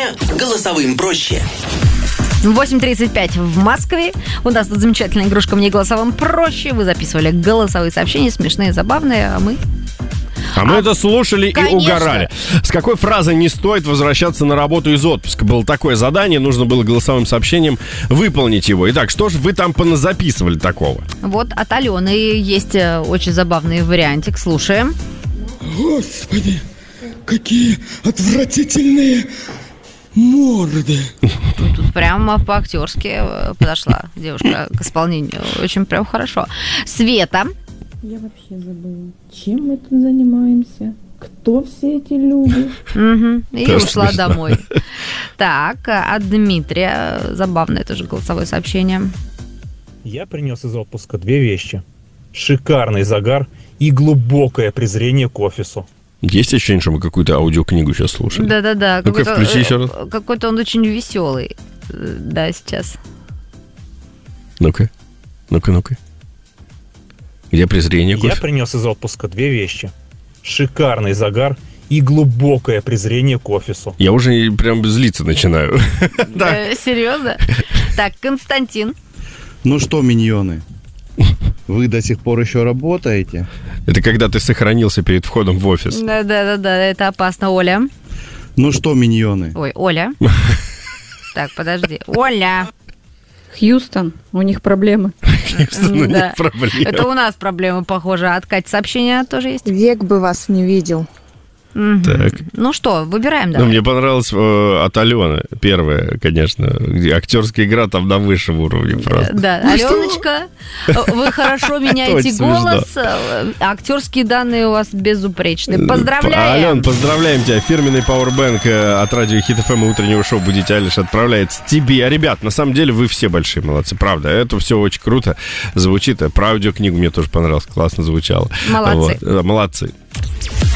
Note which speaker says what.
Speaker 1: Сегодня голосовым проще.
Speaker 2: 8:35 в Москве. У нас тут замечательная игрушка «Мне голосовым проще». Вы записывали голосовые сообщения, смешные, забавные, а мы
Speaker 3: это слушали,
Speaker 2: конечно,
Speaker 3: и угорали. С какой фразой не стоит возвращаться на работу из отпуска? Было такое задание, нужно было голосовым сообщением выполнить его. Итак, что же вы там поназаписывали такого?
Speaker 2: Вот от Алены есть очень забавный вариантик. Слушаем.
Speaker 4: Господи, какие отвратительные морды.
Speaker 2: Тут прямо по-актерски подошла девушка к исполнению. Очень прям хорошо. Света.
Speaker 5: Я вообще забыла, чем мы тут занимаемся, кто все эти люди.
Speaker 2: И
Speaker 3: Тоже
Speaker 2: ушла
Speaker 3: смешно.
Speaker 2: домой. Так, от Дмитрия. Забавное тоже голосовое сообщение.
Speaker 6: Я принес из отпуска две вещи. Шикарный загар и глубокое презрение к офису.
Speaker 3: Есть ощущение, что мы какую-то аудиокнигу сейчас слушаем?
Speaker 2: Да-да-да.
Speaker 3: Ну-ка, включи еще раз.
Speaker 2: Какой-то он очень веселый. Да, сейчас.
Speaker 3: Ну-ка. Где презрение к
Speaker 6: Я
Speaker 3: офису?
Speaker 6: принес из отпуска две вещи. Шикарный загар и глубокое презрение к офису.
Speaker 3: Я уже прям злиться начинаю.
Speaker 2: Серьезно? Так, Константин.
Speaker 7: Ну что, миньоны, вы до сих пор еще работаете?
Speaker 3: Это когда ты сохранился перед входом в офис.
Speaker 2: Да, это опасно. Оля.
Speaker 7: Ну что, миньоны?
Speaker 2: Ой, Оля. Так, подожди. Оля.
Speaker 5: Хьюстон, у них проблемы.
Speaker 2: Да.
Speaker 3: Проблема.
Speaker 2: Это у нас проблемы, похоже. От Кати сообщения тоже есть?
Speaker 8: Век бы вас не видел.
Speaker 3: Так.
Speaker 2: Ну что, выбираем,
Speaker 3: Ну,
Speaker 2: давай.
Speaker 3: мне понравилось от Алены первая, конечно, где актерская игра там на высшем уровне просто.
Speaker 2: Да, Аленочка, вы хорошо меняете
Speaker 3: Очень
Speaker 2: голос, актерские данные у вас безупречны. Поздравляем!
Speaker 3: Ален, поздравляем тебя. Фирменный пауэрбэнк от радио Хит ФМ и утреннего шоу «Будите Алиш» отправляется тебе. Ребят, на самом деле вы все большие молодцы, правда. Это все очень круто звучит. Про аудиокнигу мне тоже понравилось, классно звучало.
Speaker 2: Молодцы.
Speaker 3: Вот. Молодцы.